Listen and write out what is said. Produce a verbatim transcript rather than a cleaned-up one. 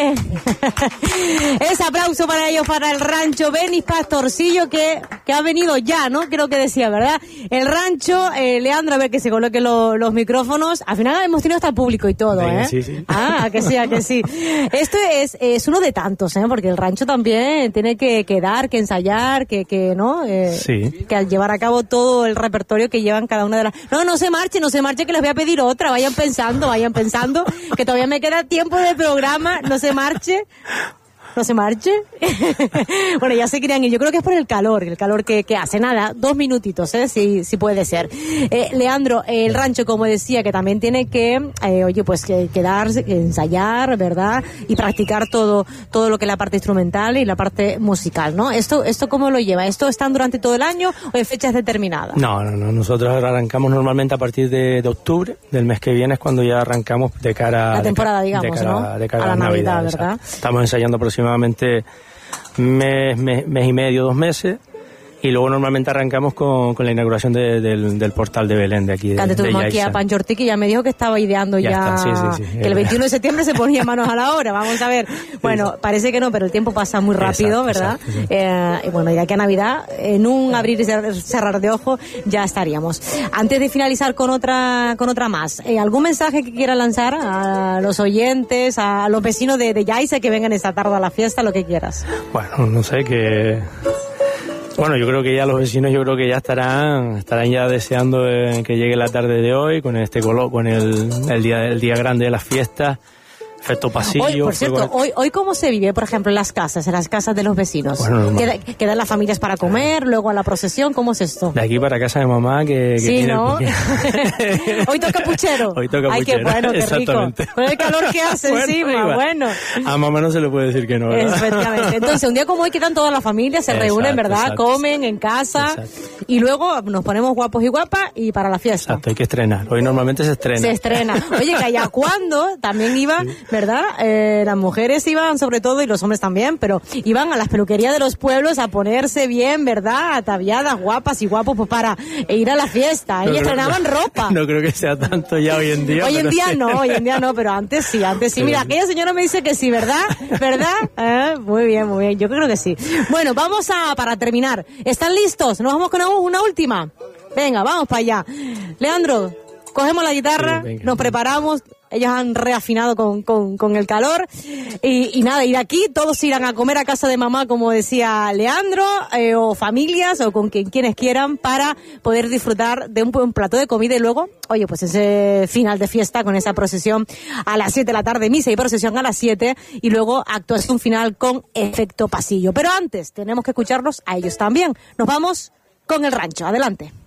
¿eh? Ese aplauso para ellos, para el rancho Benis Pastorcillo, que, que ha venido ya, ¿no? Creo que decía, ¿verdad? El rancho, eh, Leandro, a ver que se coloquen lo, los micrófonos. Al final hemos tenido hasta público y todo, Venga, ¿eh? Sí, sí. Ah, que sí, que sí. Esto es, es uno de tantos, ¿eh? Porque el rancho también tiene que, que dar, que ensayar, que, que ¿no? Eh, sí. Que al llevar a cabo todo el repertorio que llevan cada una de las... No, no se marche, no se marche, que les voy a pedir otra. Vayan pensando, vayan pensando, que todavía me queda tiempo de programa. No se marche. ¿No se marche? Bueno, ya se crean, y yo creo que es por el calor, el calor que, que hace. Nada, dos minutitos, ¿eh? Si, si puede ser. Eh, Leandro, el rancho, como decía, que también tiene que, eh, oye, pues que, quedarse, ensayar, ¿verdad? Y practicar todo, todo lo que es la parte instrumental y la parte musical, ¿no? ¿Esto, esto cómo lo lleva? ¿Esto están durante todo el año o en fechas determinadas? No, no, no. Nosotros arrancamos normalmente a partir de, de octubre, del mes que viene es cuando ya arrancamos de cara... La temporada, de, digamos, de cara, ¿no? De cara a la Navidad, Navidad, ¿verdad? Exacto. Estamos ensayando aproximadamente mes, mes, mes y medio, dos meses, y luego normalmente arrancamos con, con la inauguración de, del, del portal de Belén de aquí de, Cante tu de aquí a Panchorti, que ya me dijo que estaba ideando ya, ya está, sí, sí, sí. que el veintiuno de septiembre se ponía manos a la obra. Vamos a ver. Bueno, sí, parece que no, pero el tiempo pasa muy rápido, exacto, ¿verdad? Exacto, sí. eh, y bueno, y de aquí a Navidad, en un abrir y cerrar de ojo, ya estaríamos. Antes de finalizar con otra con otra más, eh, ¿algún mensaje que quiera lanzar a los oyentes, a los vecinos de, de Yaiza que vengan esta tarde a la fiesta, lo que quieras? Bueno, no sé, que... Bueno, yo creo que ya los vecinos, yo creo que ya estarán estarán ya deseando eh, que llegue la tarde de hoy con este color, con el, el día el día grande de las fiestas, efecto pasillo. Hoy, por cierto, fuego... hoy hoy cómo se vive, por ejemplo, en las casas, en las casas de los vecinos. Bueno, ¿Queda, ¿Quedan las familias para comer, luego a la procesión? ¿Cómo es esto? De aquí para casa de mamá que, que sí, tiene ¿no? el Hoy toca puchero. Hoy toca Ay, puchero. Ay, qué bueno, qué rico. Con el calor que hace bueno, encima, iba. bueno. A mamá no se le puede decir que no, ¿verdad? Efectivamente. Entonces, un día como hoy quedan todas las familias, se exacto, reúnen, ¿verdad? Exacto. Comen en casa exacto. y luego nos ponemos guapos y guapas y para la fiesta. Exacto, hay que estrenar. Hoy normalmente se estrena. Se estrena. Oye, que allá cuando también iba, sí. ¿verdad? Eh, las mujeres iban sobre todo, y los hombres también, pero iban a las peluquerías de los pueblos a ponerse bien, ¿verdad? Ataviadas, guapas y guapos, pues para ir a la fiesta. No y estrenaban creo, ropa. No creo que sea tanto ya hoy en día. Hoy en día sí. no, hoy en día no, pero antes sí, antes sí. sí. Mira, aquella señora me dice que sí, ¿verdad? ¿Verdad? Eh, muy bien, muy bien. Yo creo que sí. Bueno, vamos a, para terminar. ¿Están listos? ¿Nos vamos con una, una última? Venga, vamos para allá. Leandro, cogemos la guitarra, sí, nos preparamos. Ellos han reafinado con, con, con el calor y, y nada, y de aquí todos irán a comer a casa de mamá, como decía Leandro, eh, o familias o con quien, quienes quieran, para poder disfrutar de un buen plato de comida y luego, oye, pues ese final de fiesta con esa procesión a las siete de la tarde, misa y procesión a las siete y luego actuación final con efecto pasillo. Pero antes tenemos que escucharlos a ellos también. Nos vamos con el rancho. Adelante.